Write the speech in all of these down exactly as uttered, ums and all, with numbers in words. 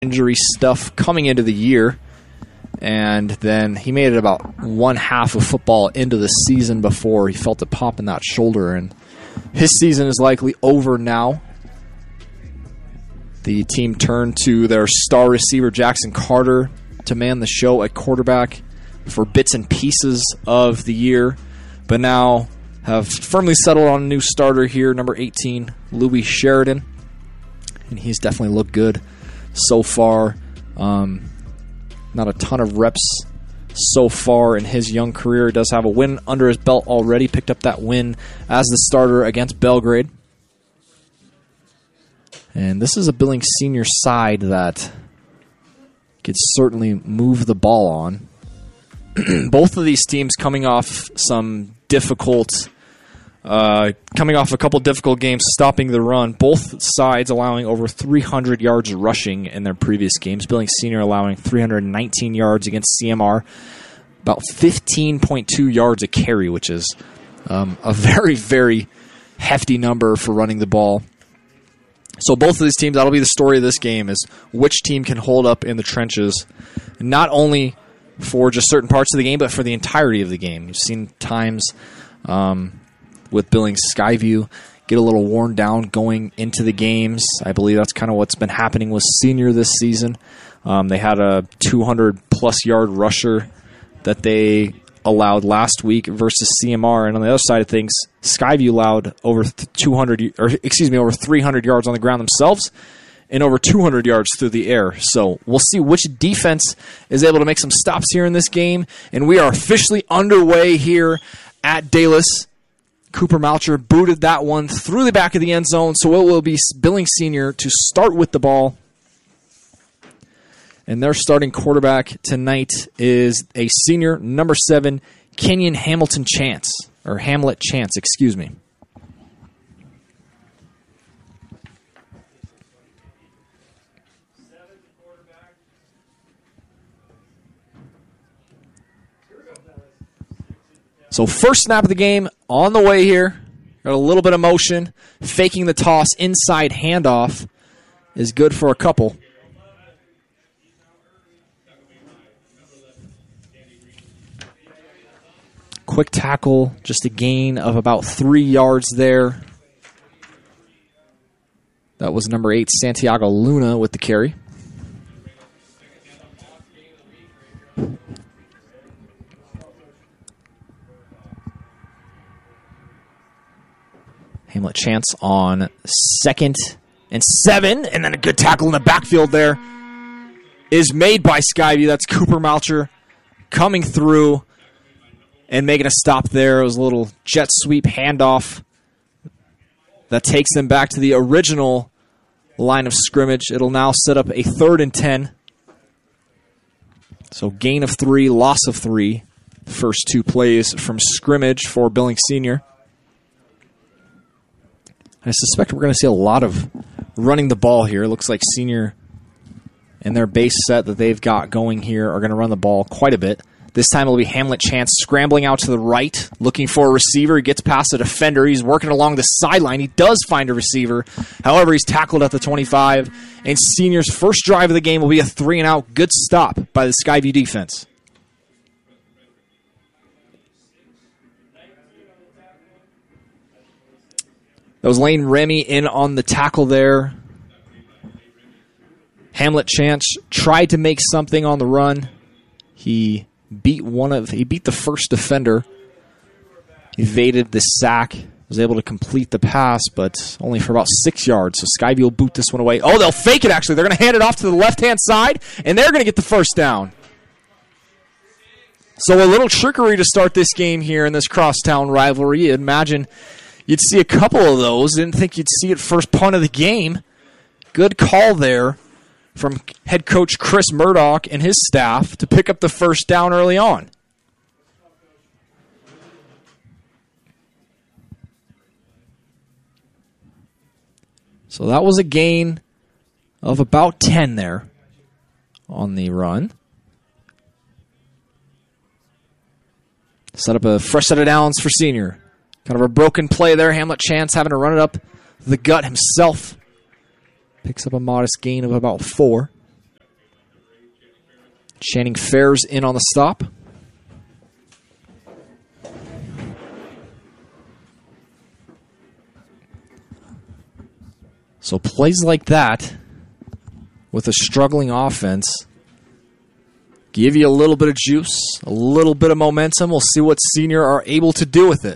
injury stuff coming into the year, and then he made it about one half of football into the season before he felt it pop in that shoulder, and his season is likely over now. The team turned to their star receiver Jackson Carter to man the show at quarterback for bits and pieces of the year, but now have firmly settled on a new starter here, number eighteen, Louis Sheridan, and he's definitely looked good so far. Um, not a ton of reps so far in his young career. He does have a win under his belt already. Picked up that win as the starter against Belgrade. And this is a Billings Senior side that could certainly move the ball on. Both of these teams coming off some difficult, uh, coming off a couple difficult games stopping the run. Both sides allowing over three hundred yards rushing in their previous games. Billings Senior allowing three hundred nineteen yards against C M R, about fifteen point two yards a carry, which is um, a very, very hefty number for running the ball. So both of these teams, that'll be the story of this game, is which team can hold up in the trenches, not only for just certain parts of the game, but for the entirety of the game. You've seen times um, with Billings Skyview get a little worn down going into the games. I believe that's kind of what's been happening with Senior this season. Um, they had a two hundred plus yard rusher that they allowed last week versus C M R, and on the other side of things, Skyview allowed over two hundred, or excuse me, over three hundred yards on the ground themselves, and over two hundred yards through the air. So we'll see which defense is able to make some stops here in this game, and we are officially underway here at Dallas. Cooper Malcher booted that one through the back of the end zone, so it will be Billings Senior to start with the ball. And their starting quarterback tonight is a senior, number seven, Kenyon Hamilton Chance, or Hamlet Chance, excuse me. So first snap of the game on the way here. Got a little bit of motion. Faking the toss, inside handoff is good for a couple. Quick tackle, just a gain of about three yards there. That was number eight, Santiago Luna, with the carry. Hamlet Chance on second and seven, and then a good tackle in the backfield there is made by Skyview. That's Cooper Malcher coming through and making a stop there. It was a little jet sweep handoff that takes them back to the original line of scrimmage. It'll now set up a third and ten. So gain of three, loss of three. First two plays from scrimmage for Billings Senior. I suspect we're going to see a lot of running the ball here. It looks like Senior and their base set that they've got going here are going to run the ball quite a bit. This time it'll be Hamlet Chance scrambling out to the right, looking for a receiver. He gets past a defender. He's working along the sideline. He does find a receiver. However, he's tackled at the twenty-five, and Senior's first drive of the game will be a three and out. Good stop by the Skyview defense. That was Lane Remy in on the tackle there. Hamlet Chance tried to make something on the run. He beat one of he beat the first defender. Evaded the sack. Was able to complete the pass, but only for about six yards. So Skyview will boot this one away. Oh, they'll fake it, actually. They're going to hand it off to the left-hand side, and they're going to get the first down. So a little trickery to start this game here in this crosstown rivalry. You'd imagine you'd see a couple of those. Didn't think you'd see it first punt of the game. Good call there from head coach Chris Murdoch and his staff to pick up the first down early on. So that was a gain of about ten there on the run. Set up a fresh set of downs for Senior. Kind of a broken play there. Hamlet Chance having to run it up the gut himself. Picks up a modest gain of about four. Channing Fairs in on the stop. So plays like that with a struggling offense give you a little bit of juice, a little bit of momentum. We'll see what Senior are able to do with it.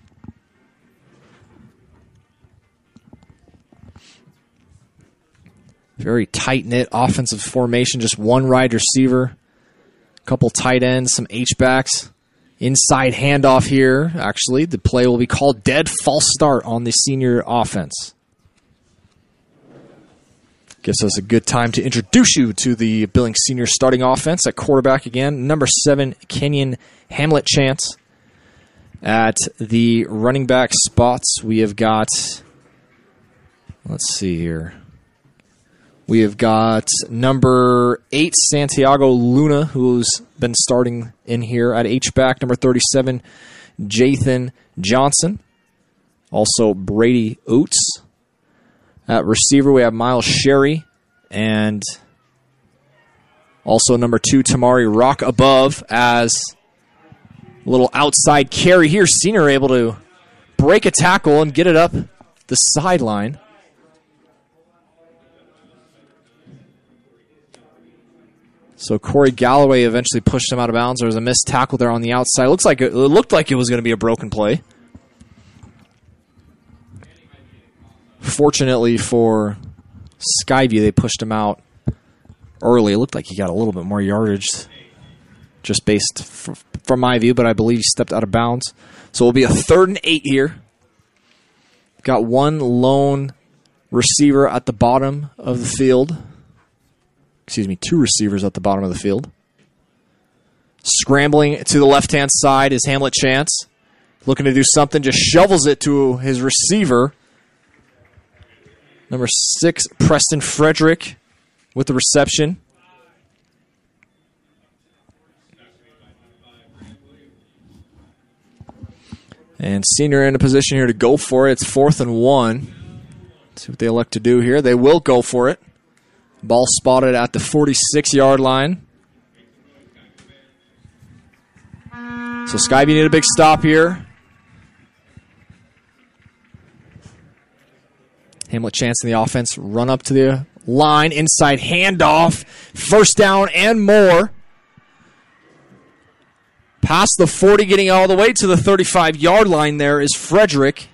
Very tight-knit offensive formation, just one wide receiver, a couple tight ends, some H-backs. Inside handoff here, actually. The play will be called dead. False start on the Senior offense. Gives us a good time to introduce you to the Billings Senior starting offense. At quarterback again, number seven, Kenyon Hamlet Chance. At the running back spots, we have got, let's see here. We have got number eight, Santiago Luna, who's been starting in here at H-back. Number thirty-seven, Jathan Johnson. Also Brady Oates. At receiver, we have Miles Sherry. And also number two, Tamari Rock above as a little outside carry here. Senior able to break a tackle and get it up the sideline. So Corey Galloway eventually pushed him out of bounds. There was a missed tackle there on the outside. It looks like it, it looked like it was going to be a broken play. Fortunately for Skyview, they pushed him out early. It looked like he got a little bit more yardage just based f- from my view, but I believe he stepped out of bounds. So it'll be a third and eight here. Got one lone receiver at the bottom of the field. Excuse me, two receivers at the bottom of the field. Scrambling to the left-hand side is Hamlet Chance. Looking to do something, just shovels it to his receiver. Number six, Preston Frederick with the reception. And Senior in a position here to go for it. It's fourth and one. Let's see what they elect to do here. They will go for it. Ball spotted at the forty-six-yard line. So Skyview need a big stop here. Hamlet Chance in the offense. Run up to the line. Inside handoff. First down and more. Past the forty, getting all the way to the thirty-five-yard line there is Frederick.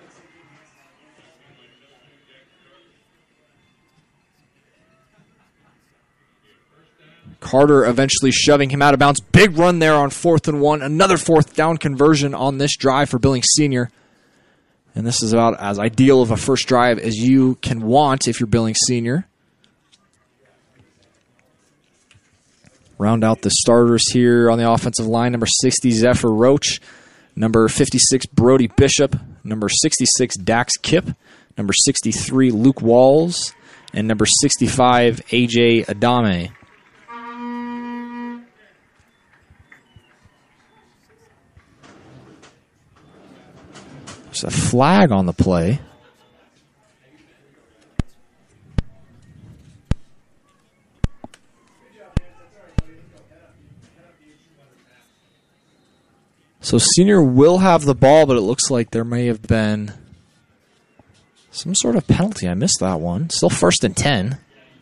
Carter eventually shoving him out of bounds. Big run there on fourth and one. Another fourth down conversion on this drive for Billings Senior. And this is about as ideal of a first drive as you can want if you're Billings Senior. Round out the starters here on the offensive line. Number sixty, Zephyr Roach. Number fifty-six, Brody Bishop. Number sixty-six, Dax Kipp. Number sixty-three, Luke Walls. And number sixty-five, A J Adame. There's a flag on the play. So Senior will have the ball, but it looks like there may have been some sort of penalty. I missed that one. Still first and ten.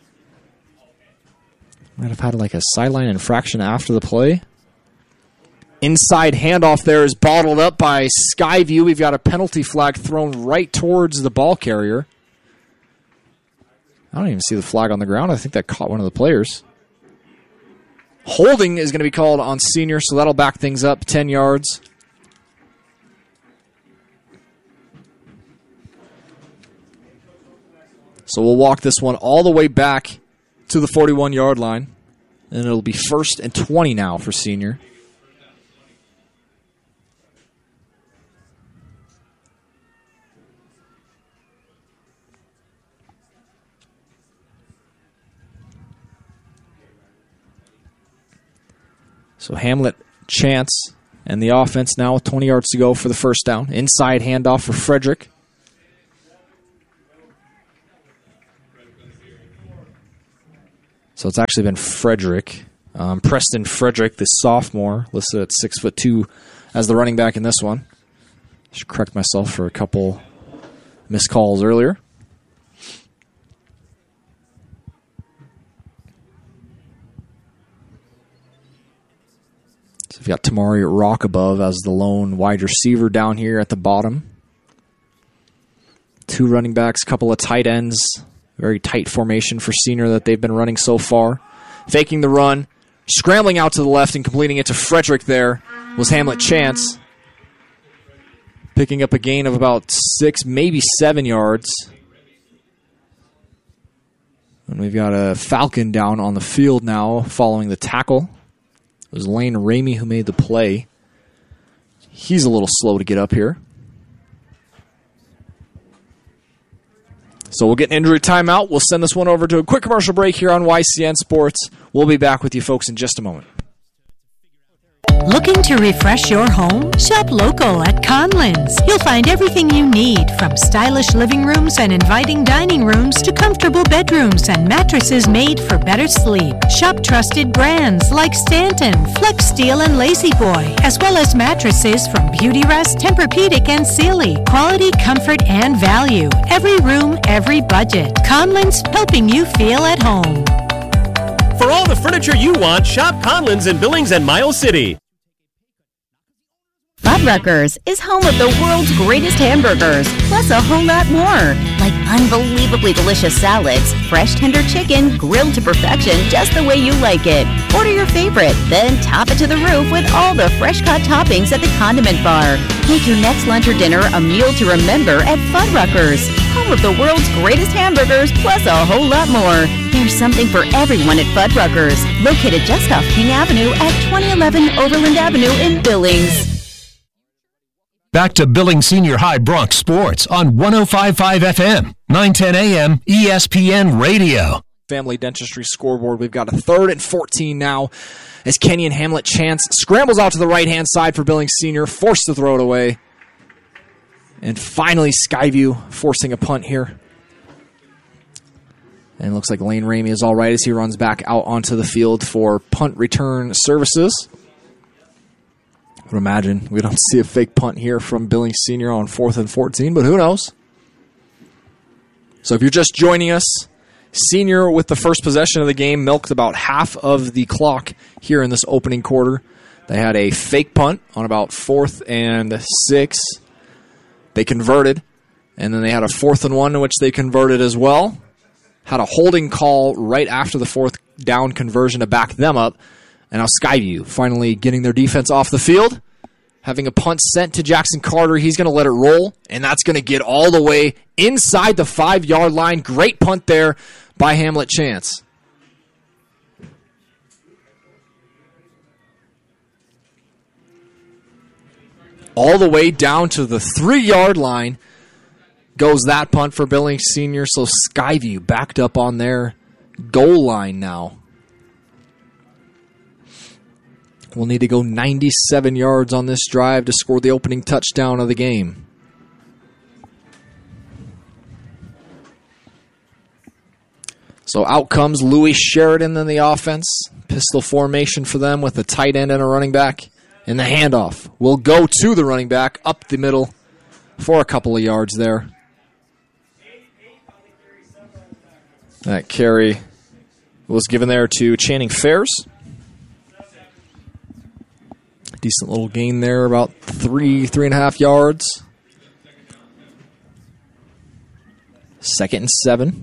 Might have had like a sideline infraction after the play. Inside handoff there is bottled up by Skyview. We've got a penalty flag thrown right towards the ball carrier. I don't even see the flag on the ground. I think that caught one of the players. Holding is going to be called on Senior, so that'll back things up ten yards. So we'll walk this one all the way back to the forty-one-yard line, and it'll be first and twenty now for Senior. So Hamlet Chance and the offense now with twenty yards to go for the first down. Inside handoff for Frederick. So it's actually been Frederick Um, Preston Frederick, the sophomore, listed at six foot two as the running back in this one. Should correct myself for a couple missed calls earlier. So we've got Tamari Rock above as the lone wide receiver down here at the bottom. Two running backs, couple of tight ends. Very tight formation for Senior that they've been running so far. Faking the run, scrambling out to the left and completing it to Frederick there was Hamlet Chance. Picking up a gain of about six, maybe seven yards. And we've got a Falcon down on the field now following the tackle. It was Lane Ramey who made the play. He's a little slow to get up here. So we'll get an injury timeout. We'll send this one over to a quick commercial break here on Y C N Sports. We'll be back with you folks in just a moment. Looking to refresh your home? Shop local at Conlins. You'll find everything you need, from stylish living rooms and inviting dining rooms to comfortable bedrooms and mattresses made for better sleep. Shop trusted brands like Stanton, Flex Steel, and Lazy Boy, as well as mattresses from Beautyrest, Tempur-Pedic, and Sealy. Quality, comfort, and value. Every room, every budget. Conlins, helping you feel at home. For all the furniture you want, shop Conlins in Billings and Miles City. Fuddruckers is home of the world's greatest hamburgers, plus a whole lot more, like unbelievably delicious salads, fresh tender chicken, grilled to perfection just the way you like it. Order your favorite, then top it to the roof with all the fresh-cut toppings at the condiment bar. Make your next lunch or dinner a meal to remember at Fuddruckers, home of the world's greatest hamburgers, plus a whole lot more. There's something for everyone at Fuddruckers, located just off King Avenue at twenty eleven Overland Avenue in Billings. Back to Billings Senior High Bronx Sports on one oh five point five F M, nine ten A M, E S P N Radio. Family Dentistry scoreboard. We've got a third and fourteen now as Kenyon Hamlet Chance scrambles out to the right-hand side for Billings Senior, forced to throw it away. And finally, Skyview forcing a punt here. And it looks like Lane Ramey is all right as he runs back out onto the field for punt return services. I would imagine we don't see a fake punt here from Billings Senior on fourth and fourteen, but who knows? So if you're just joining us, Senior with the first possession of the game milked about half of the clock here in this opening quarter. They had a fake punt on about fourth and six. They converted, and then they had a fourth and one in which they converted as well. Had a holding call right after the fourth down conversion to back them up. And now Skyview finally getting their defense off the field, having a punt sent to Jackson Carter. He's going to let it roll, and that's going to get all the way inside the five-yard line. Great punt there by Hamlet Chance. All the way down to the three-yard line goes that punt for Billings Senior. So Skyview backed up on their goal line now. We'll need to go ninety-seven yards on this drive to score the opening touchdown of the game. So out comes Louis Sheridan in the offense. Pistol formation for them with a tight end and a running back. And the handoff will go to the running back up the middle for a couple of yards there. That carry was given there to Channing Fairs. Decent little gain there, about three, three and a half yards. Second and seven.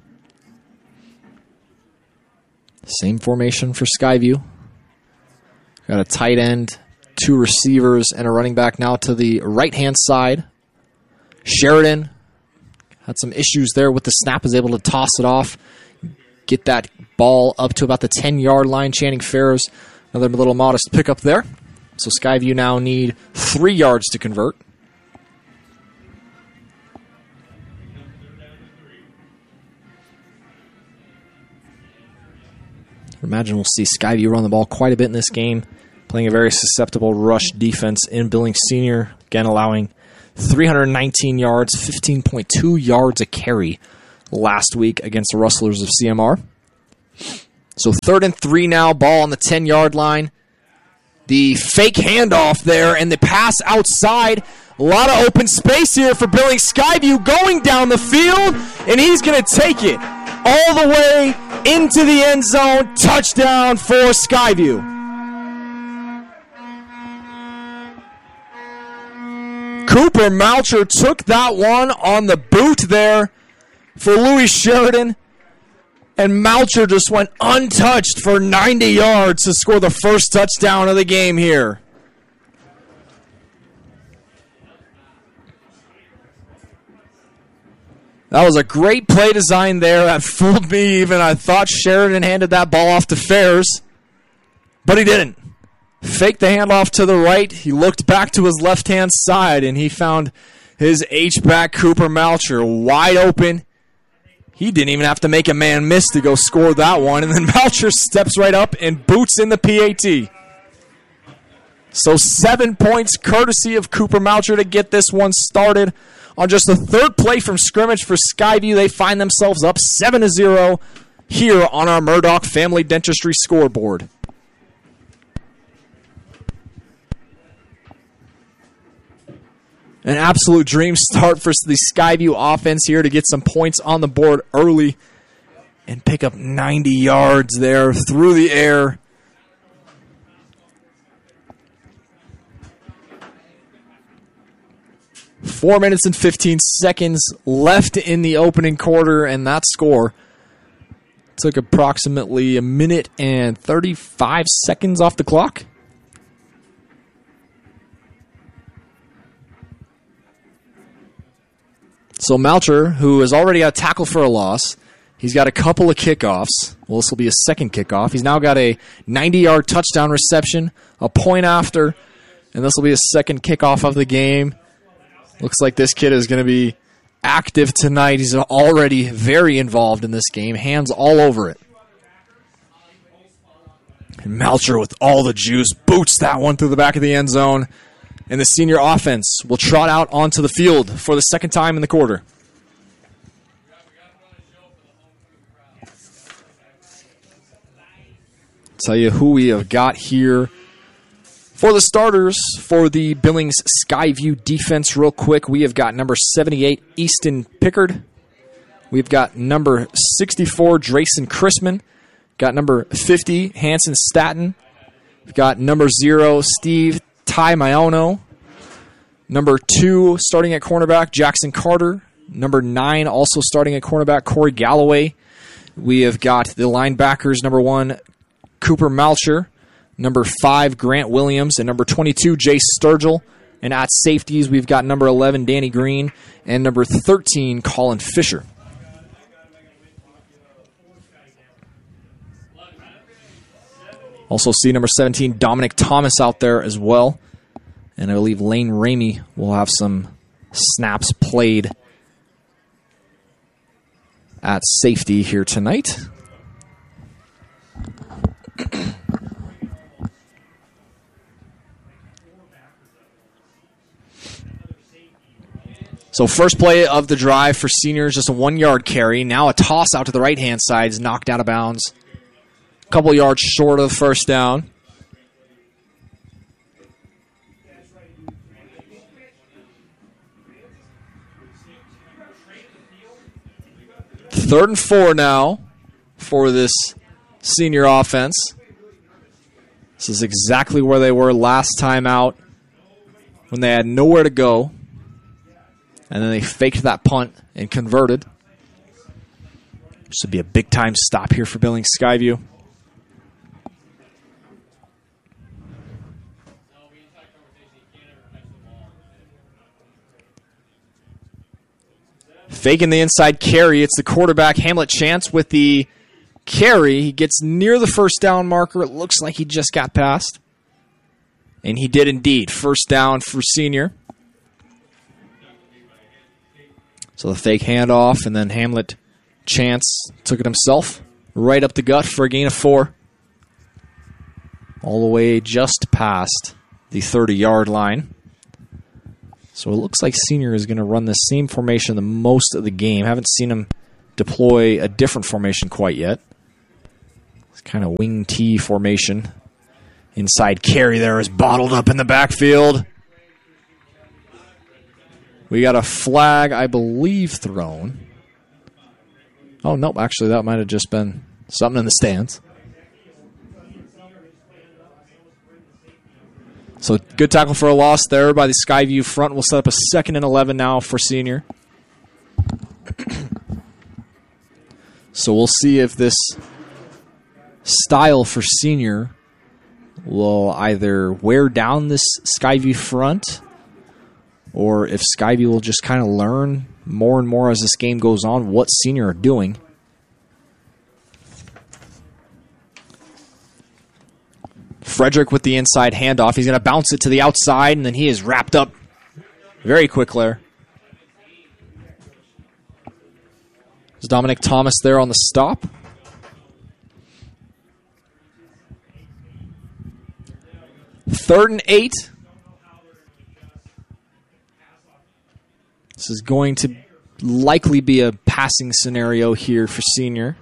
Same formation for Skyview. Got a tight end, two receivers, and a running back now to the right-hand side. Sheridan had some issues there with the snap, is able to toss it off, get that ball up to about the ten-yard line. Channing Fairs, another little modest pickup there. So Skyview now need three yards to convert. I imagine we'll see Skyview run the ball quite a bit in this game, playing a very susceptible rush defense in Billings Senior, again allowing three hundred nineteen yards, fifteen point two yards a carry last week against the Rustlers of C M R. So third and three now, ball on the ten-yard line. The fake handoff there and the pass outside. A lot of open space here for Billings Skyview going down the field, and he's going to take it all the way into the end zone. Touchdown for Skyview. Cooper Malcher took that one on the boot there for Louis Sheridan. And Malcher just went untouched for ninety yards to score the first touchdown of the game here. That was a great play design there. That fooled me even. I thought Sheridan handed that ball off to Fairs, but he didn't. Faked the handoff to the right. He looked back to his left-hand side, and he found his H-back Cooper Malcher wide open. He didn't even have to make a man miss to go score that one. And then Malcher steps right up and boots in the P A T. So seven points courtesy of Cooper Malcher to get this one started. On just the third play from scrimmage for Skyview, they find themselves up seven to zero here on our Murdoch Family Dentistry scoreboard. An absolute dream start for the Skyview offense here to get some points on the board early and pick up ninety yards there through the air. Four minutes and fifteen seconds left in the opening quarter, and that score took approximately a minute and thirty-five seconds off the clock. So Malcher, who has already got a tackle for a loss, he's got a couple of kickoffs. Well, this will be a second kickoff. He's now got a ninety-yard touchdown reception, a point after, and this will be a second kickoff of the game. Looks like this kid is going to be active tonight. He's already very involved in this game, hands all over it. And Malcher, with all the juice, boots that one through the back of the end zone. And the senior offense will trot out onto the field for the second time in the quarter. Tell you who we have got here for the starters for the Billings Skyview defense real quick. We have got number seventy-eight, Easton Pickard. We've got number sixty-four, Drayson Chrisman. Got number fifty, Hanson Staten. We've got number zero, Steve Ty Maiono. Number two, starting at cornerback, Jackson Carter. Number nine, also starting at cornerback, Corey Galloway. We have got the linebackers, number one, Cooper Malcher. Number five, Grant Williams. And number twenty-two, Jay Sturgill. And at safeties, we've got number eleven, Danny Green. And number thirteen, Colin Fisher. Also see number seventeen, Dominic Thomas out there as well. And I believe Lane Ramey will have some snaps played at safety here tonight. So first play of the drive for seniors, just a one-yard carry. Now a toss out to the right-hand side is knocked out of bounds. A couple yards short of the first down. Third and four now for this senior offense. This is exactly where they were last time out when they had nowhere to go. And then they faked that punt and converted. This would be a big-time stop here for Billings Skyview. Faking the inside carry. It's the quarterback, Hamlet Chance, with the carry. He gets near the first down marker. It looks like he just got past. And he did indeed. First down for senior. So the fake handoff, and then Hamlet Chance took it himself. Right up the gut for a gain of four. All the way just past the thirty-yard line. So it looks like senior is going to run the same formation the most of the game. Haven't seen him deploy a different formation quite yet. kind of wing T formation. Inside carry there is bottled up in the backfield. We got a flag, I believe, thrown. Oh, nope, actually that might have just been something in the stands. So good tackle for a loss there by the Skyview front. We'll set up a second and eleven now for Senior. So we'll see if this style for Senior will either wear down this Skyview front or if Skyview will just kind of learn more and more as this game goes on what Senior are doing. Frederick with the inside handoff. He's going to bounce it to the outside, and then he is wrapped up very quick there. There's Dominic Thomas there on the stop. Third and eight. This is going to likely be a passing scenario here for Senior.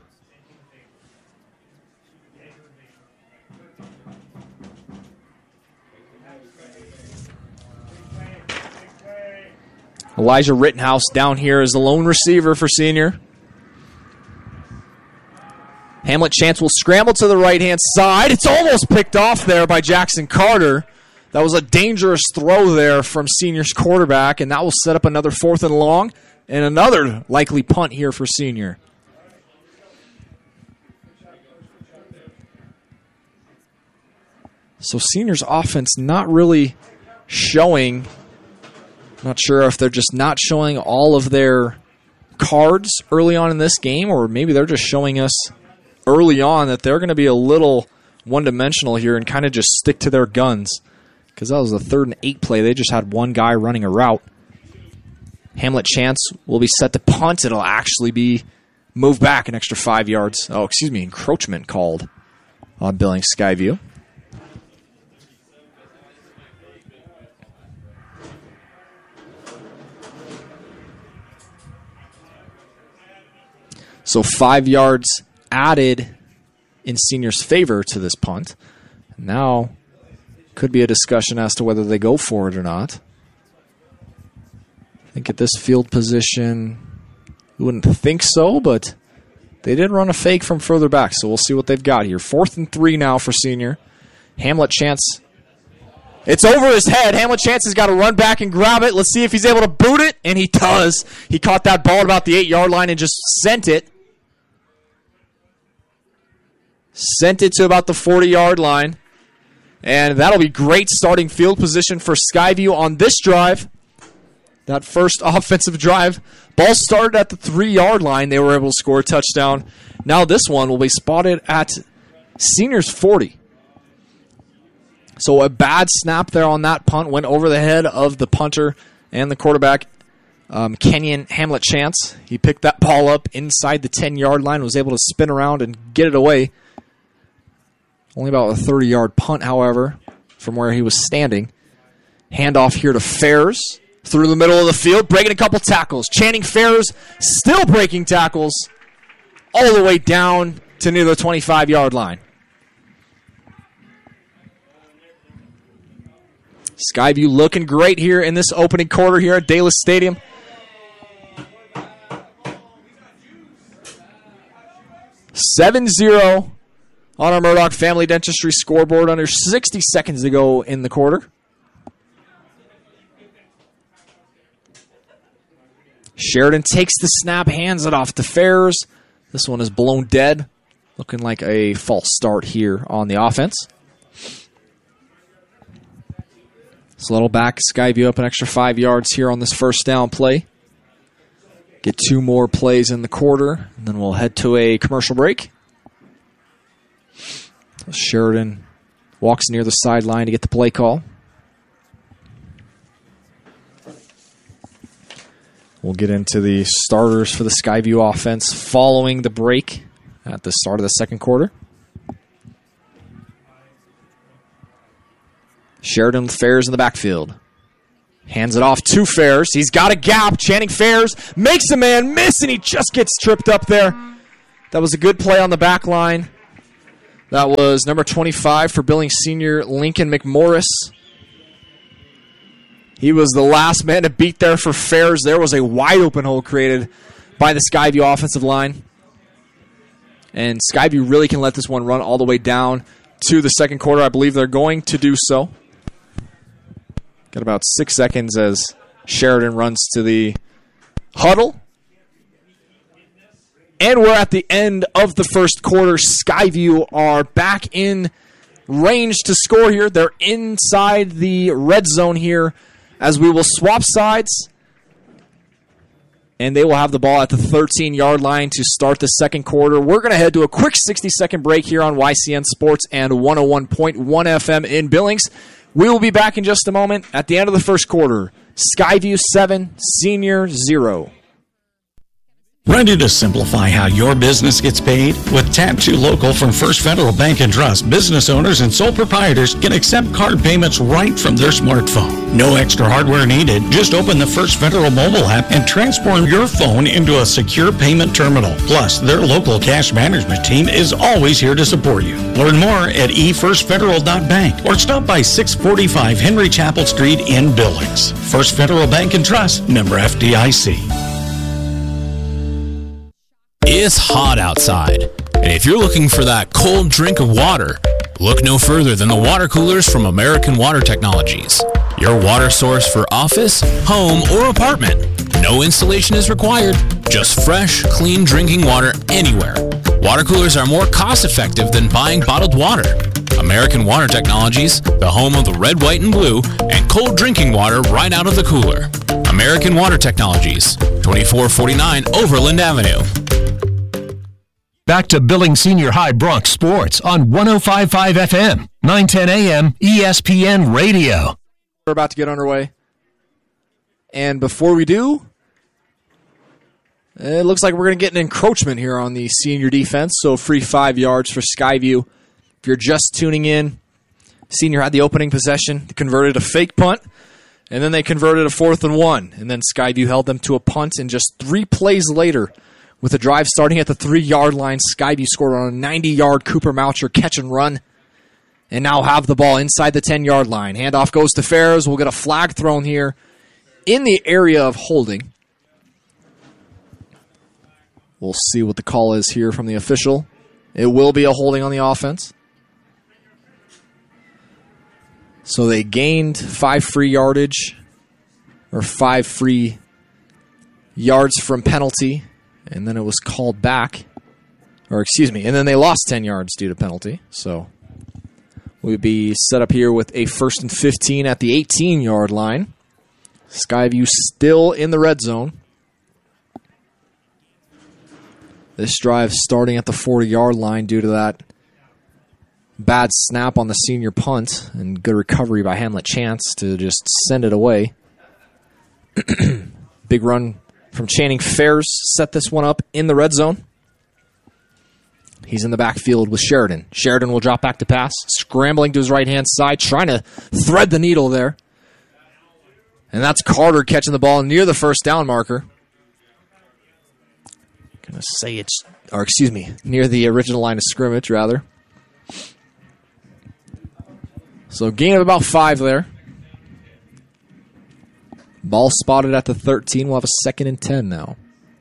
Elijah Rittenhouse down here is the lone receiver for Senior. Hamlet Chance will scramble to the right-hand side. It's almost picked off there by Jackson Carter. That was a dangerous throw there from Senior's quarterback, and that will set up another fourth and long and another likely punt here for Senior. So Senior's offense not really showing... Not sure if they're just not showing all of their cards early on in this game, or maybe they're just showing us early on that they're going to be a little one-dimensional here and kind of just stick to their guns. Because that was the third and eight play. They just had one guy running a route. Hamlet Chance will be set to punt. It'll actually be moved back an extra five yards. Oh, excuse me, encroachment called on Billings Skyview. So five yards added in Senior's favor to this punt. Now could be a discussion as to whether they go for it or not. I think at this field position, you wouldn't think so, but they did run a fake from further back, so we'll see what they've got here. Fourth and three now for Senior. Hamlet Chance. It's over his head. Hamlet Chance has got to run back and grab it. Let's see if he's able to boot it, and he does. He caught that ball at about the eight-yard line and just sent it. Sent it to about the forty-yard line. And that'll be great starting field position for Skyview on this drive. That first offensive drive. Ball started at the three-yard line. They were able to score a touchdown. Now this one will be spotted at Senior's forty. So a bad snap there on that punt. Went over the head of the punter and the quarterback, um, Kenyon Hamlet Chance. He picked that ball up inside the ten-yard line. Was able to spin around and get it away. Only about a thirty-yard punt, however, from where he was standing. Handoff here to Ferris through the middle of the field, breaking a couple tackles. Channing Ferris still breaking tackles all the way down to near the twenty-five-yard line. Skyview looking great here in this opening quarter here at Dalis Stadium. seven zero on our Murdoch Family Dentistry scoreboard under sixty seconds to go in the quarter. Sheridan takes the snap, hands it off to Ferris. This one is blown dead. Looking like a false start here on the offense. Sluttle back, Skyview up an extra five yards here on this first down play. Get two more plays in the quarter, and then we'll head to a commercial break. Sheridan walks near the sideline to get the play call. We'll get into the starters for the Skyview offense following the break at the start of the second quarter. Sheridan with Ferris in the backfield. Hands it off to Ferris. He's got a gap. Channing Ferris makes a man miss, and he just gets tripped up there. That was a good play on the back line. That was number twenty-five for Billings Senior, Lincoln McMorris. He was the last man to beat there for Fairs. There was a wide open hole created by the Skyview offensive line. And Skyview really can let this one run all the way down to the second quarter. I believe they're going to do so. Got about six seconds as Sheridan runs to the huddle. And we're at the end of the first quarter. Skyview are back in range to score here. They're inside the red zone here as we will swap sides. And they will have the ball at the thirteen-yard line to start the second quarter. We're going to head to a quick sixty-second break here on Y C N Sports and one oh one point one F M in Billings. We will be back in just a moment at the end of the first quarter. Skyview seven, Senior zero. Ready to simplify how your business gets paid? With Tap to Local from First Federal Bank and Trust, business owners and sole proprietors can accept card payments right from their smartphone. No extra hardware needed. Just open the First Federal mobile app and transform your phone into a secure payment terminal. Plus, their local cash management team is always here to support you. Learn more at e first federal dot bank or stop by six forty-five Henry Chapel Street in Billings. First Federal Bank and Trust, member F D I C. It's hot outside, and if you're looking for that cold drink of water, look no further than the water coolers from American Water Technologies. Your water source for office, home, or apartment. No installation is required, just fresh, clean drinking water anywhere. Water coolers are more cost-effective than buying bottled water. American Water Technologies, the home of the red, white, and blue, and cold drinking water right out of the cooler. American Water Technologies, twenty-four forty-nine Overland Avenue. Back to Billings Senior High Bronx Sports on one oh five point five F M, nine ten A M, E S P N Radio. We're about to get underway. And before we do, it looks like we're going to get an encroachment here on the senior defense. So free five yards for Skyview. If you're just tuning in, Senior had the opening possession, converted a fake punt, and then they converted a fourth and one. And then Skyview held them to a punt, and just three plays later, with a drive starting at the three-yard line, Skyview scored on a ninety-yard Cooper Moucher catch and run, and now have the ball inside the ten-yard line. Handoff goes to Ferris. We'll get a flag thrown here in the area of holding. We'll see what the call is here from the official. It will be a holding on the offense. So they gained five free yardage, or five free yards from penalty, and then it was called back. Or excuse me, and then they lost ten yards due to penalty. So we'd be set up here with a first and fifteen at the eighteen-yard line. Skyview still in the red zone. This drive starting at the forty-yard line due to that bad snap on the senior punt and good recovery by Hamlet Chance to just send it away. Big run from Channing Fairs set this one up in the red zone. He's in the backfield with Sheridan. Sheridan will drop back to pass, scrambling to his right-hand side, trying to thread the needle there. And that's Carter catching the ball near the first down marker. Gonna say it's, or excuse me, near the original line of scrimmage, rather. So gain of about five there. Ball spotted at the thirteen. We'll have a second and ten now.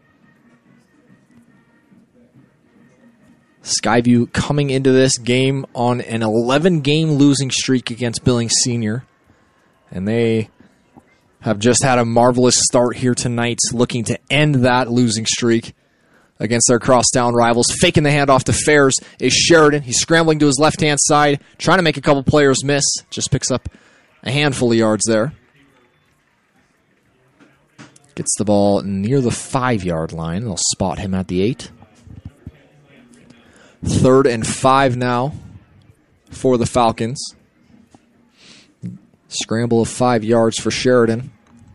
Skyview coming into this game on an eleven-game losing streak against Billings Senior. And they have just had a marvelous start here tonight, looking to end that losing streak against their crosstown rivals. Faking the handoff to Fairs is Sheridan. He's scrambling to his left-hand side, trying to make a couple players miss. Just picks up a handful of yards there. Gets the ball near the five-yard line. They'll spot him at the eight. Third and five now for the Falcons. Scramble of five yards for Sheridan.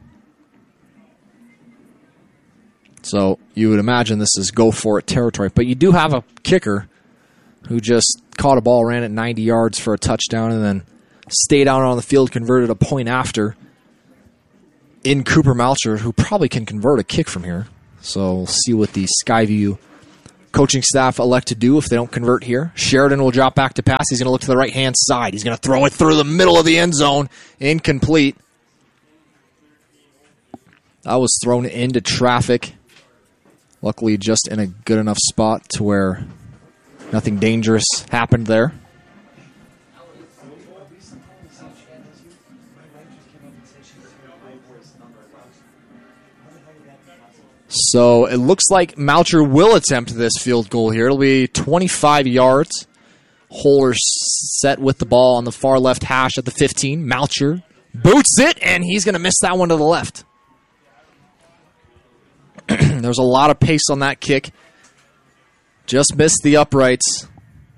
So you would imagine this is go-for-it territory. But you do have a kicker who just caught a ball, ran it ninety yards for a touchdown, and then stayed out on the field, converted a point after in Cooper Malcher, who probably can convert a kick from here. So we'll see what the Skyview coaching staff elect to do if they don't convert here. Sheridan will drop back to pass. He's going to look to the right-hand side. He's going to throw it through the middle of the end zone. Incomplete. That was thrown into traffic. Luckily, just in a good enough spot to where nothing dangerous happened there. So it looks like Moucher will attempt this field goal here. It'll be twenty-five yards. Holer set with the ball on the far left hash at the fifteen. Moucher boots it, and he's going to miss that one to the left. There's a lot of pace on that kick. Just missed the uprights.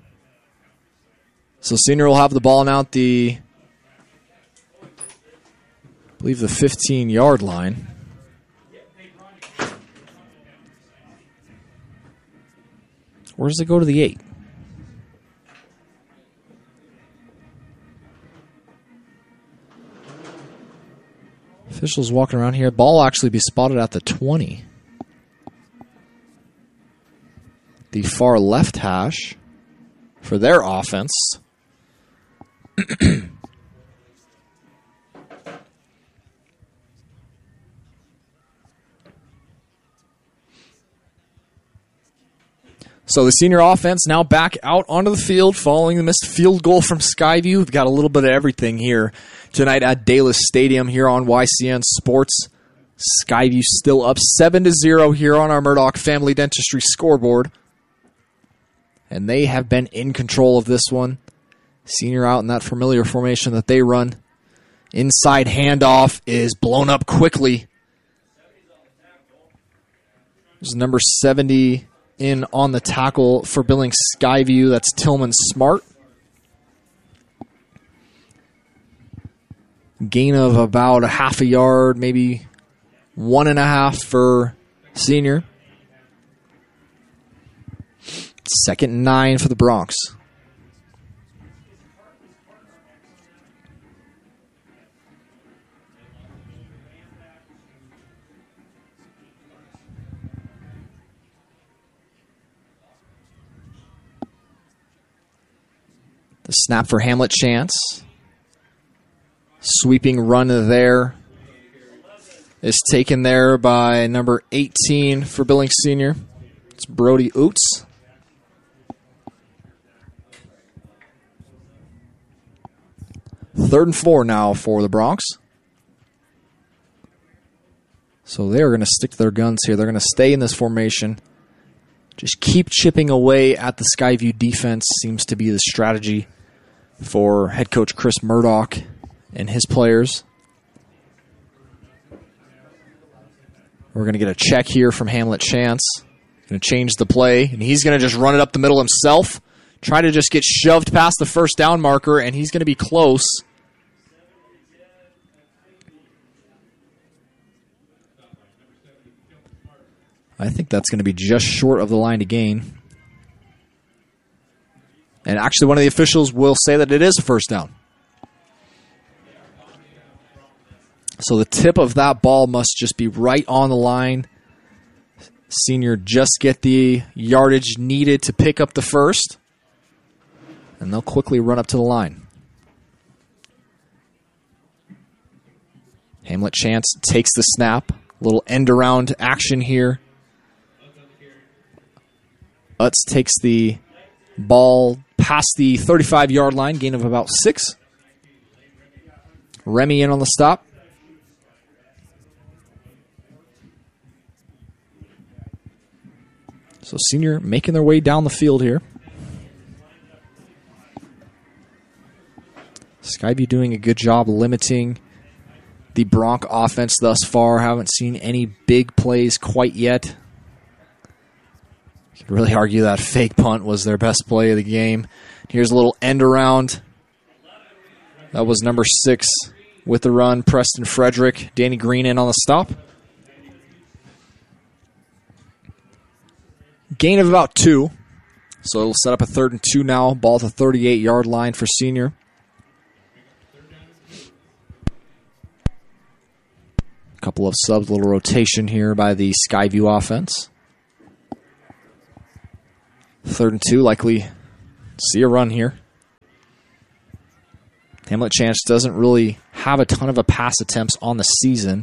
So Senior will have the ball now at the, I believe, the fifteen-yard line. Or does it go to the eight? Officials walking around here. Ball will actually be spotted at the twenty. The far left hash for their offense. So the Senior offense now back out onto the field following the missed field goal from Skyview. We've got a little bit of everything here tonight at Dalis Stadium here on Y C N Sports. Skyview still up seven to zero here on our Murdoch Family Dentistry scoreboard. And they have been in control of this one. Senior out in that familiar formation that they run. Inside handoff is blown up quickly. There's number seventy in on the tackle for Billings Skyview. That's Tillman Smart. Gain of about a half a yard, maybe one and a half for Senior. Second and nine for the Broncs. The snap for Hamlet Chance. Sweeping run there is taken there by number eighteen for Billings Senior. It's Brody Oots. Third and four now for the Broncs. So they're going to stick to their guns here. They're going to stay in this formation. Just keep chipping away at the Skyview defense seems to be the strategy for head coach Chris Murdoch and his players. We're going to get a check here from Hamlet Chance. Going to change the play, and he's going to just run it up the middle himself. Try to just get shoved past the first down marker, and he's going to be close. I think that's going to be just short of the line to gain. And actually, one of the officials will say that it is a first down. So the tip of that ball must just be right on the line. Senior just get the yardage needed to pick up the first. And they'll quickly run up to the line. Hamlet Chance takes the snap. A little end around action here. Utz takes the ball past the thirty-five-yard line, gain of about six. Remy in on the stop. So Senior making their way down the field here. Skyview doing a good job limiting the Bronc offense thus far. Haven't seen any big plays quite yet. You could really argue that fake punt was their best play of the game. Here's a little end around. That was number six with the run, Preston Frederick. Danny Green in on the stop. Gain of about two. So it'll set up a third and two now. Ball at the thirty-eight-yard line for Senior. A couple of subs, little rotation here by the Skyview offense. Third and two, likely see a run here. Hamlet Chance doesn't really have a ton of a pass attempts on the season.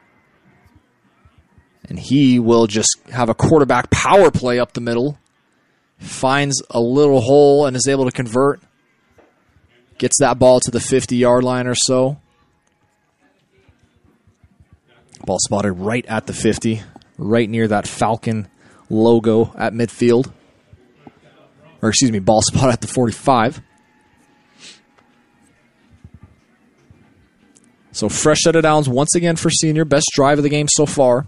And he will just have a quarterback power play up the middle. Finds a little hole and is able to convert. Gets that ball to the fifty-yard line or so. Ball spotted right at the fifty, right near that Falcon logo at midfield. Or excuse me, ball spotted at the forty-five. So fresh set of downs once again for Senior. Best drive of the game so far.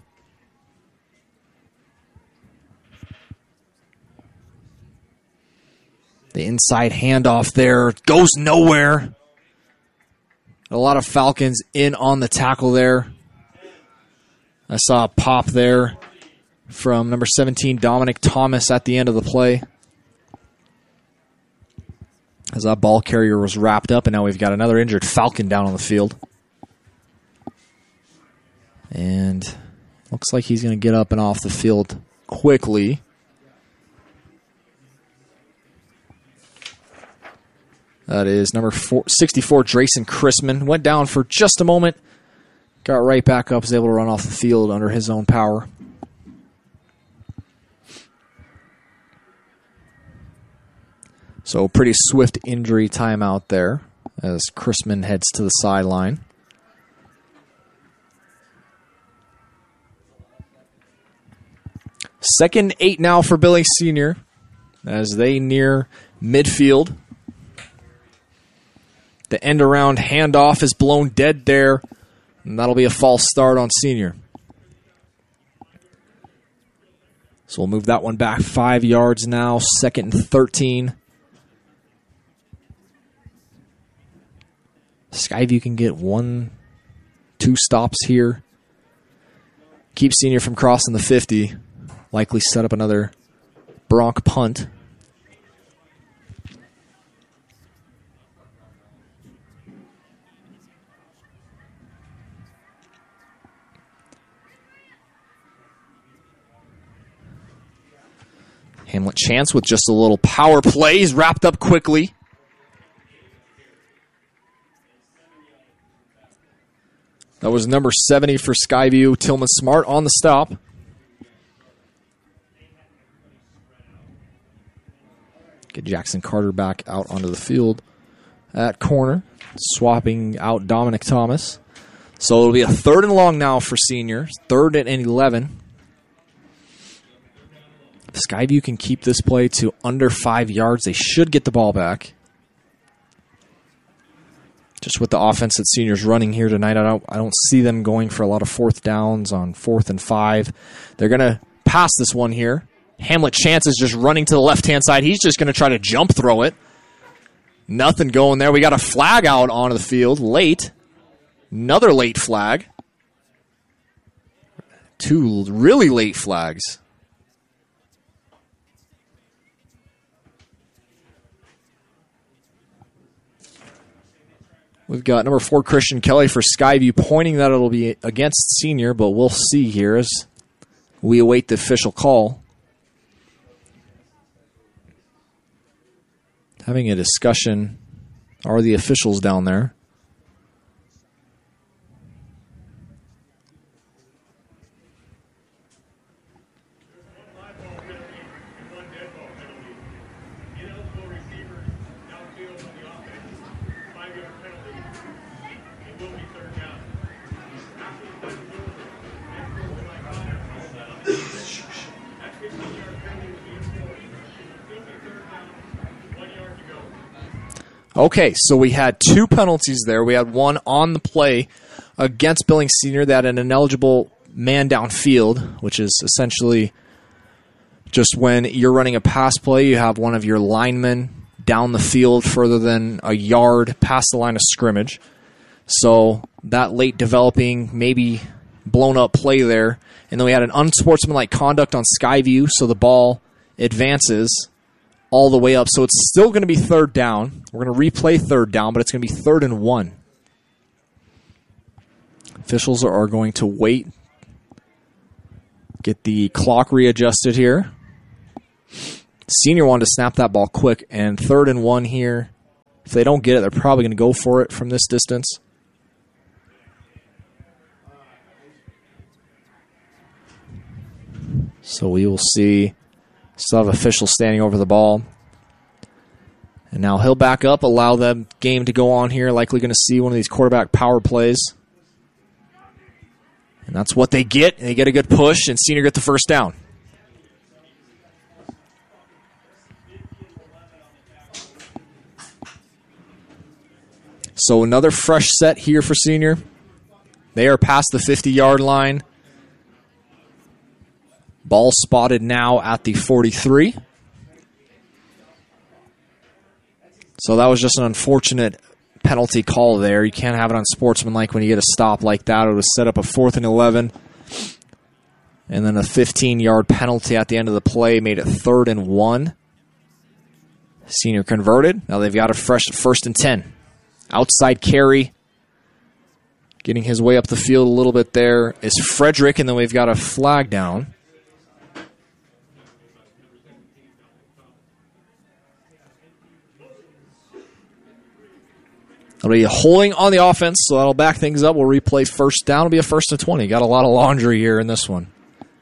The inside handoff there goes nowhere. A lot of Falcons in on the tackle there. I saw a pop there from number seventeen, Dominic Thomas, at the end of the play. As that ball carrier was wrapped up, and now we've got another injured Falcon down on the field. And looks like he's going to get up and off the field quickly. That is number four, sixty-four, Drayson Chrisman. Went down for just a moment. Got right back up, was able to run off the field under his own power. So pretty swift injury timeout there as Chrisman heads to the sideline. Second eight now for Billings Senior as they near midfield. The end around handoff is blown dead there, and that'll be a false start on Senior. So we'll move that one back five yards now, second and thirteen. Skyview can get one, two stops here. Keep Senior from crossing the fifty. Likely set up another Bronc punt. Hamlet Chance with just a little power play. He's wrapped up quickly. That was number seventy for Skyview, Tillman Smart on the stop. Get Jackson Carter back out onto the field at corner, swapping out Dominic Thomas. So it'll be a third and long now for Senior. Third and eleven. If Skyview can keep this play to under five yards, they should get the ball back. Just with the offense that Senior's running here tonight, I don't, I don't see them going for a lot of fourth downs on fourth and five. They're going to pass this one here. Hamlet Chance is just running to the left-hand side. He's just going to try to jump throw it. Nothing going there. We got a flag out onto the field late. Another late flag. Two really late flags. We've got number four, Christian Kelly for Skyview, pointing that it'll be against Senior, but we'll see here as we await the official call. Having a discussion. Are the officials down there? Okay, so we had two penalties there. We had one on the play against Billings Senior that had an ineligible man downfield, which is essentially just when you're running a pass play, you have one of your linemen down the field further than a yard past the line of scrimmage. So that late developing, maybe blown up play there. And then we had an unsportsmanlike conduct on Skyview, so the ball advances all the way up. So it's still going to be third down. We're going to replay third down, but it's going to be third and one. Officials are going to wait, get the clock readjusted here. Senior wanted to snap that ball quick, and third and one here. If they don't get it, they're probably going to go for it from this distance. So we will see. Still have officials standing over the ball. And now he'll back up, allow the game to go on here. Likely going to see one of these quarterback power plays. And that's what they get. They get a good push, and Senior get the first down. So another fresh set here for Senior. They are past the fifty-yard line. Ball spotted now at the forty-three. So that was just an unfortunate penalty call there. You can't have it on sportsmanlike when you get a stop like that. It would set up a fourth and eleven. And then a fifteen-yard penalty at the end of the play made it third and one. Senior converted. Now they've got a fresh first and ten. Outside carry. Getting his way up the field a little bit there is Frederick, and then we've got a flag down. It'll be a holding on the offense, so that'll back things up. We'll replay first down. It'll be a first and twenty. Got a lot of laundry here in this one.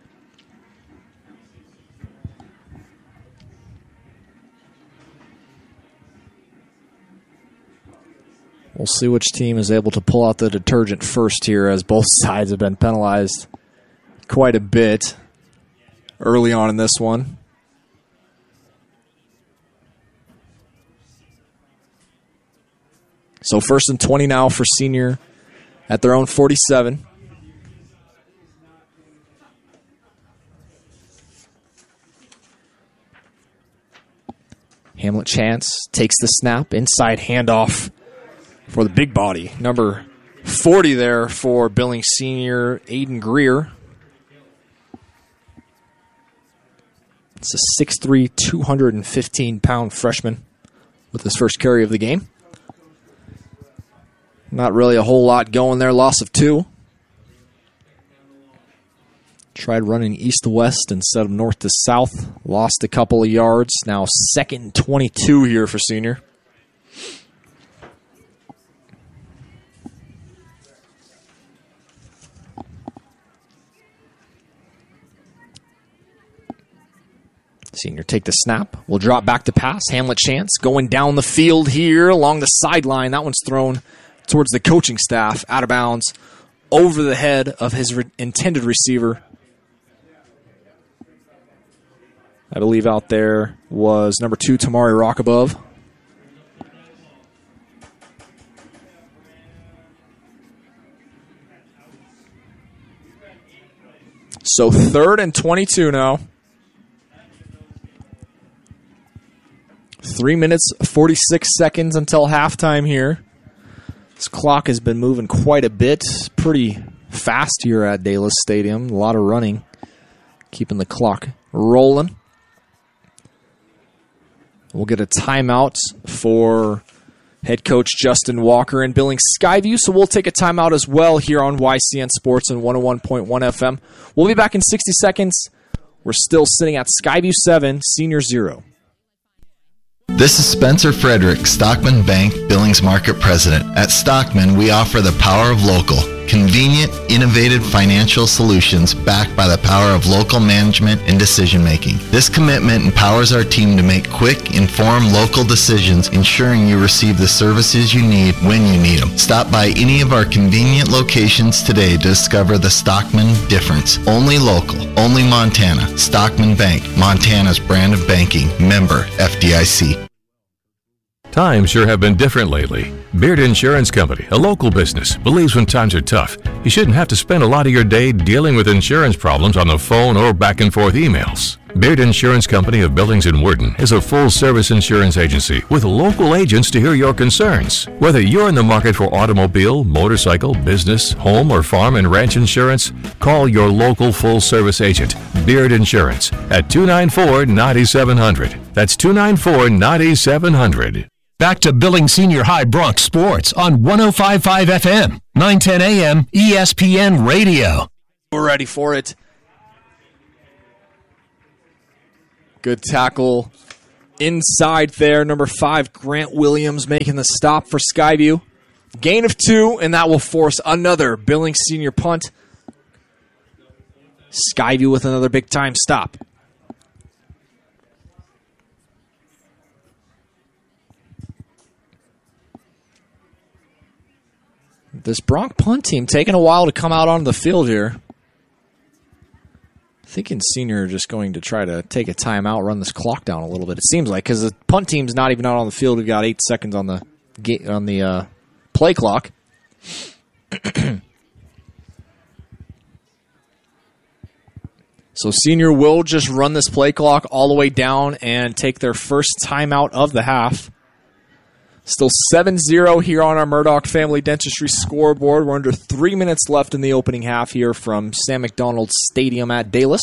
We'll see which team is able to pull out the detergent first here, as both sides have been penalized quite a bit early on in this one. So first and twenty now for Senior at their own forty-seven. Hamlet Chance takes the snap, inside handoff for the big body. Number forty there for Billings Senior, Aiden Greer. It's a six three, two hundred fifteen pound freshman with his first carry of the game. Not really a whole lot going there. Loss of two. Tried running east to west instead of north to south. Lost a couple of yards. Now second and twenty-two here for Senior. Senior take the snap. We'll drop back to pass. Hamlet Chance going down the field here along the sideline. That one's thrown towards the coaching staff, out of bounds, over the head of his re- intended receiver. I believe out there was number two, Tamari Rockabove. So third and twenty-two now. Three minutes, forty-six seconds until halftime here. This clock has been moving quite a bit. Pretty fast here at Dalis Stadium. A lot of running. Keeping the clock rolling. We'll get a timeout for head coach Justin Walker and Billings Skyview. So we'll take a timeout as well here on Y C N Sports and one oh one point one F M. We'll be back in sixty seconds. We're still sitting at Skyview seven, Senior zero. This is Spencer Frederick, Stockman Bank Billings Market President. At Stockman, we offer the power of local. Convenient, innovative financial solutions backed by the power of local management and decision-making. This commitment empowers our team to make quick, informed local decisions, ensuring you receive the services you need when you need them. Stop by any of our convenient locations today to discover the Stockman difference. Only local, only Montana. Stockman Bank, Montana's brand of banking. Member F D I C. Times sure have been different lately. Beard Insurance Company, a local business, believes when times are tough, you shouldn't have to spend a lot of your day dealing with insurance problems on the phone or back and forth emails. Beard Insurance Company of Billings and Worden is a full-service insurance agency with local agents to hear your concerns. Whether you're in the market for automobile, motorcycle, business, home, or farm and ranch insurance, call your local full-service agent, Beard Insurance, at two nine four, nine seven zero zero. That's two nine four, nine seven zero zero. Back to Billings Senior High Bronx Sports on one oh five point five F M, nine ten A M, E S P N Radio. We're ready for it. Good tackle inside there. Number five, Grant Williams making the stop for Skyview. Gain of two, and that will force another Billings Senior punt. Skyview with another big-time stop. This Bronc punt team taking a while to come out onto the field here. Thinking Senior are just going to try to take a timeout, run this clock down a little bit. It seems like, because the punt team's not even out on the field. We've got eight seconds on the on the uh, play clock. So Senior will just run this play clock all the way down and take their first timeout of the half. Still seven zero here on our Murdoch Family Dentistry scoreboard. We're under three minutes left in the opening half here from Sam McDonald Stadium at Dallas.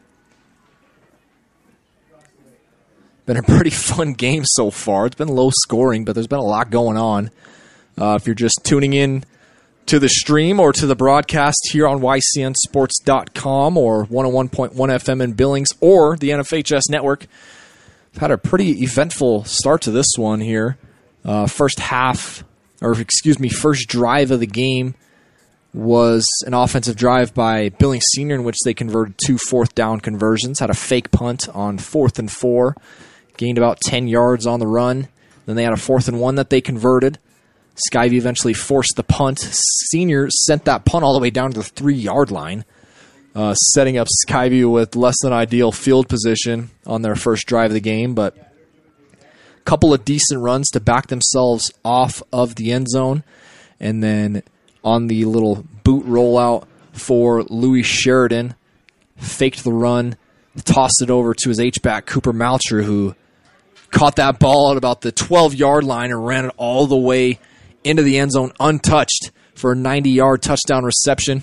Been a pretty fun game so far. It's been low scoring, but there's been a lot going on. Uh, if you're just tuning in to the stream or to the broadcast here on Y C N sports dot com or one oh one point one F M in Billings or the N F H S network, we've had a pretty eventful start to this one here. Uh, first half, or excuse me, first drive of the game was an offensive drive by Billings Senior in which they converted two fourth down conversions, had a fake punt on fourth and four, gained about ten yards on the run. Then they had a fourth and one that they converted. Skyview eventually forced the punt. Senior sent that punt all the way down to the three-yard line, uh, setting up Skyview with less than ideal field position on their first drive of the game, but couple of decent runs to back themselves off of the end zone. And then on the little boot rollout for Louis Sheridan, faked the run, tossed it over to his H-back, Cooper Malcher, who caught that ball at about the twelve-yard line and ran it all the way into the end zone untouched for a ninety-yard touchdown reception.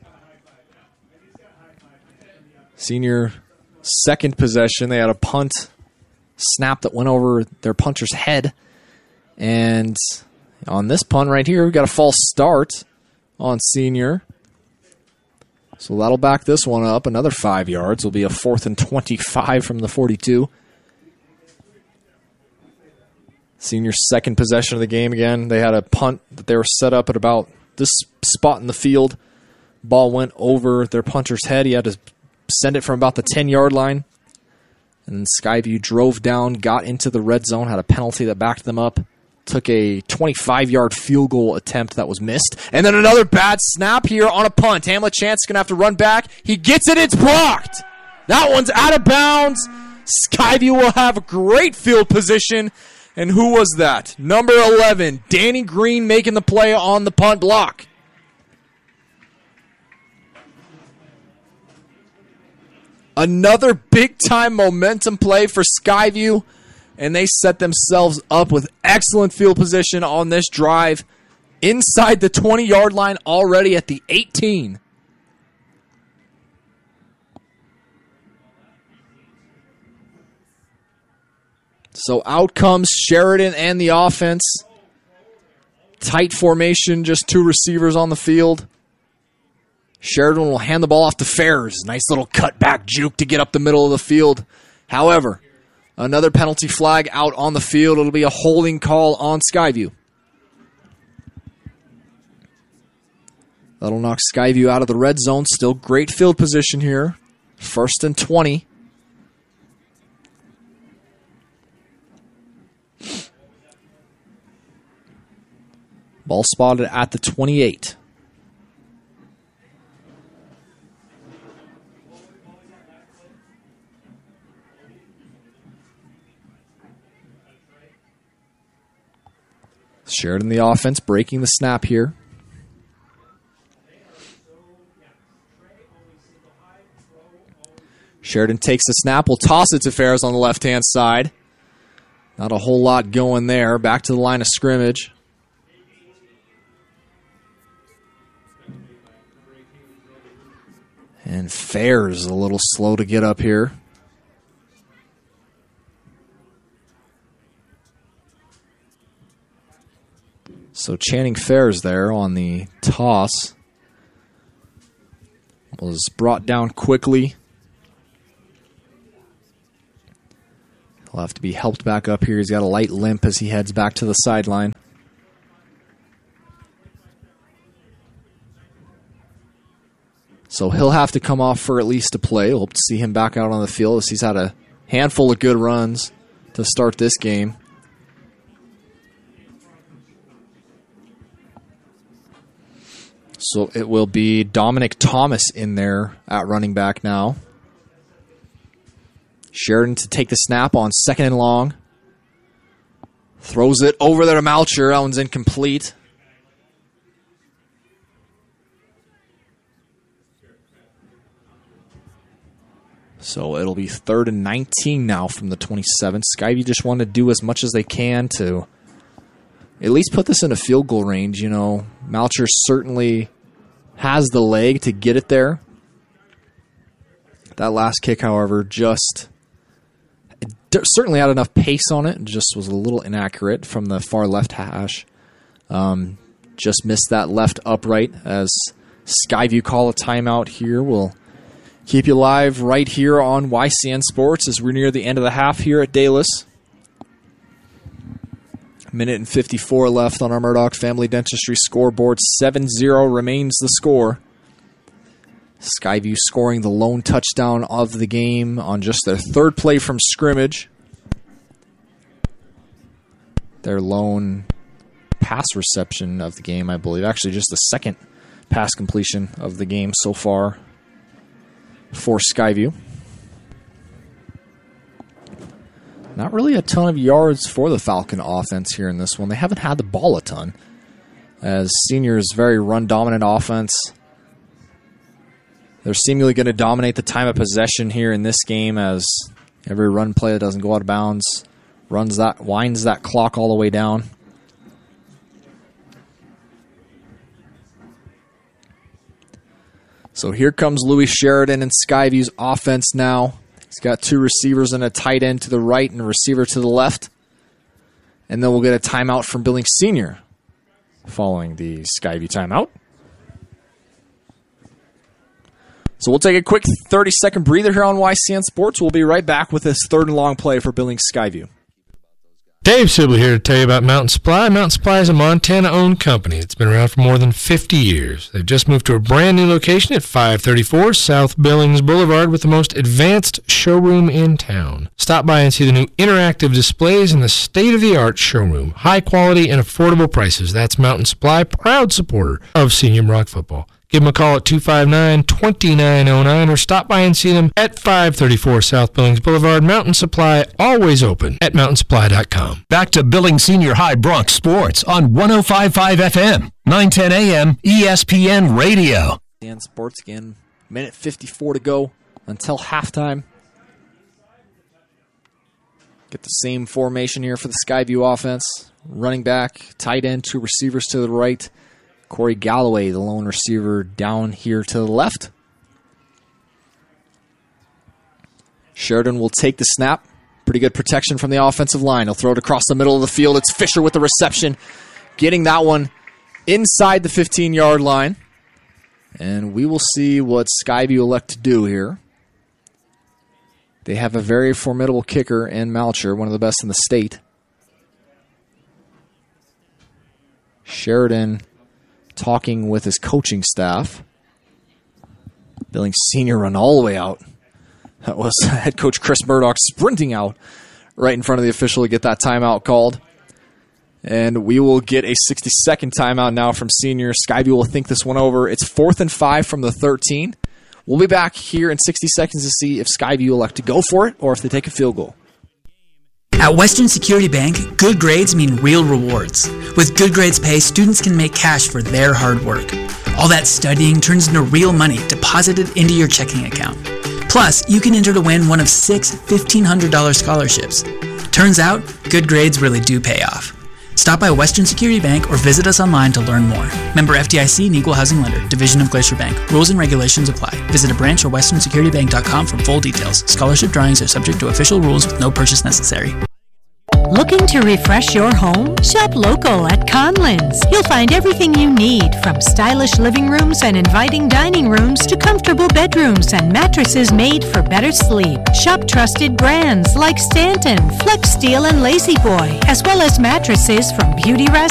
Senior second possession, they had a punt snap that went over their puncher's head. And on this punt right here, we've got a false start on Senior. So that'll back this one up. Another five yards. Will be a fourth and twenty-five from the forty-two. Senior's second possession of the game again. They had a punt that they were set up at about this spot in the field. Ball went over their puncher's head. He had to send it from about the ten-yard line. And then Skyview drove down, got into the red zone, had a penalty that backed them up, took a twenty-five-yard field goal attempt that was missed. And then another bad snap here on a punt. Hamlet Chance is going to have to run back. He gets it, it's blocked. That one's out of bounds. Skyview will have a great field position. And who was that? Number eleven, Danny Green making the play on the punt block. Another big-time momentum play for Skyview, and they set themselves up with excellent field position on this drive inside the twenty-yard line already at the eighteen. So out comes Sheridan and the offense. Tight formation, just two receivers on the field. Sheridan will hand the ball off to Ferris. Nice little cutback juke to get up the middle of the field. However, another penalty flag out on the field. It'll be a holding call on Skyview. That'll knock Skyview out of the red zone. Still great field position here. First and twenty. Ball spotted at the twenty-eight. Sheridan the offense, breaking the snap here. Sheridan takes the snap, will toss it to Ferris on the left-hand side. Not a whole lot going there. Back to the line of scrimmage. And Ferris a little slow to get up here. So Channing Ferris there on the toss was brought down quickly. He'll have to be helped back up here. He's got a light limp as he heads back to the sideline. So he'll have to come off for at least a play. We'll hope to see him back out on the field as he's had a handful of good runs to start this game. So it will be Dominic Thomas in there at running back now. Sheridan to take the snap on second and long. Throws it over there to Malcher. That one's incomplete. So it'll be third and nineteen now from the twenty-seven. Skyview just want to do as much as they can to at least put this in a field goal range. You know, Malcher certainly has the leg to get it there. That last kick, however, just it certainly had enough pace on it and just was a little inaccurate from the far left hash. Um, just missed that left upright as Skyview call a timeout here. We'll keep you live right here on Y C N Sports as we're near the end of the half here at Dalis. Minute and fifty-four left on our Murdoch Family Dentistry scoreboard. seven zero remains the score. Skyview scoring the lone touchdown of the game on just their third play from scrimmage. Their lone pass reception of the game, I believe. Actually, just the second pass completion of the game so far for Skyview. Not really a ton of yards for the Falcon offense here in this one. They haven't had the ball a ton, as Senior's very run-dominant offense. They're seemingly going to dominate the time of possession here in this game, as every run play that doesn't go out of bounds runs that, winds that clock all the way down. So here comes Louis Sheridan and Skyview's offense now. He's got two receivers and a tight end to the right and a receiver to the left. And then we'll get a timeout from Billings Senior following the Skyview timeout. So we'll take a quick thirty-second breather here on Y C N Sports. We'll be right back with this third and long play for Billings Skyview. Dave Sibley here to tell you about Mountain Supply. Mountain Supply is a Montana-owned company. It's been around for more than fifty years. They've just moved to a brand new location at five thirty-four South Billings Boulevard with the most advanced showroom in town. Stop by and see the new interactive displays in the state-of-the-art showroom. High quality and affordable prices. That's Mountain Supply, proud supporter of Senior Rock football. Give them a call at two five nine, two nine zero nine or stop by and see them at five thirty-four South Billings Boulevard. Mountain Supply, always open at mountain supply dot com. Back to Billings Senior High Bronx Sports on one oh five point five F M, nine ten A M, E S P N Radio. And Sports again, minute fifty-four to go until halftime. Get the same formation here for the Skyview offense. Running back, tight end, two receivers to the right. Corey Galloway, the lone receiver, down here to the left. Sheridan will take the snap. Pretty good protection from the offensive line. He'll throw it across the middle of the field. It's Fisher with the reception, getting that one inside the fifteen-yard line. And we will see what Skyview elect to do here. They have a very formidable kicker in Malcher, one of the best in the state. Sheridan talking with his coaching staff. Billings Senior run all the way out. That was head coach Chris Murdoch sprinting out right in front of the official to get that timeout called. And we will get a sixty-second timeout now from Senior. Skyview will think this one over. It's fourth and five from the thirteen. We'll be back here in sixty seconds to see if Skyview elect to go for it or if they take a field goal. At Western Security Bank, good grades mean real rewards. With Good Grades Pay, students can make cash for their hard work. All that studying turns into real money deposited into your checking account. Plus, you can enter to win one of six fifteen hundred dollars scholarships. Turns out, good grades really do pay off. Stop by Western Security Bank or visit us online to learn more. Member F D I C and Equal Housing Lender, Division of Glacier Bank. Rules and regulations apply. Visit a branch or western security bank dot com for full details. Scholarship drawings are subject to official rules with no purchase necessary. Looking to refresh your home? Shop local at Conlins. You'll find everything you need, from stylish living rooms and inviting dining rooms to comfortable bedrooms and mattresses made for better sleep. Shop trusted brands like Stanton, Flex Steel, and Lazy Boy, as well as mattresses from Beauty Rest